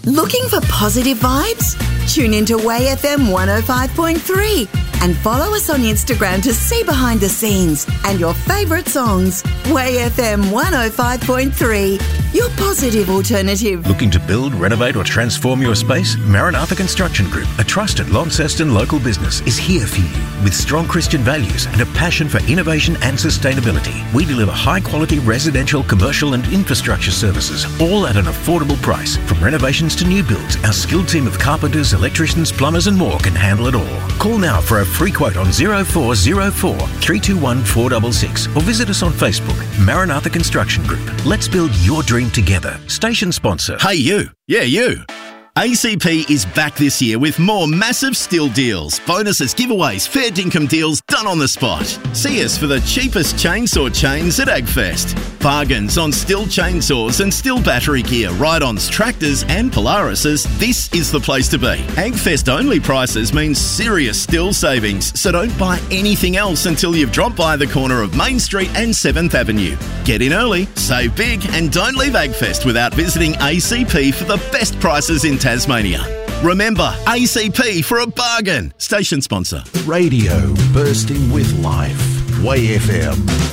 Looking for positive vibes? Tune into Way FM 105.3 and follow us on Instagram to see behind the scenes and your favourite songs. Way FM 105.3, your positive alternative. Looking to build, renovate or transform your space? Maranatha Construction Group, a trusted Launceston local business, is here for you. With strong Christian values and a passion for innovation and sustainability, we deliver high-quality residential, commercial and infrastructure services, all at an affordable price. From renovations to new builds, our skilled team of carpenters, electricians, plumbers and more can handle it all. Call now for a free quote on 0404 321 466 or visit us on Facebook, Maranatha Construction Group. Let's build your dream together. Station sponsor. Hey you. Yeah, you. ACP is back this year with more massive Stihl deals, bonuses, giveaways, fair dinkum deals done on the spot. See us for the cheapest chainsaw chains at AgFest. Bargains on Stihl chainsaws and Stihl battery gear, ride-ons, tractors and Polarises. This is the place to be. AgFest only prices means serious Stihl savings, so don't buy anything else until you've dropped by the corner of Main Street and 7th Avenue. Get in early, save big and don't leave AgFest without visiting ACP for the best prices in Tasmania. Remember, ACP for a bargain. Station sponsor. Radio bursting with life. Way FM.